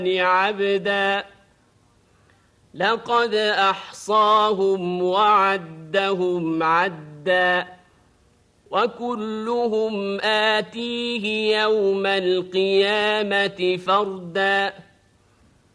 عبدا لقد أحصاهم وعدهم عدا وكلهم آتيه يوم القيامة فردا